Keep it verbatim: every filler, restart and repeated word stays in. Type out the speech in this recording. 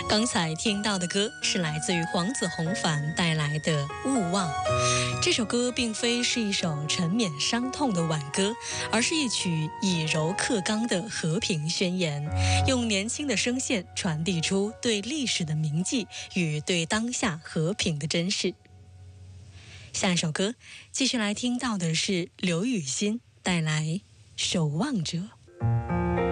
刚才听到的歌是来自于黄子弘凡带来的《勿忘》。这首歌并非是一首沉湎伤痛的挽歌，而是一曲以柔克刚的和平宣言，用年轻的声线传递出对历史的铭记与对当下和平的珍视。下一首歌继续来听到的是刘雨欣带来《守望者》。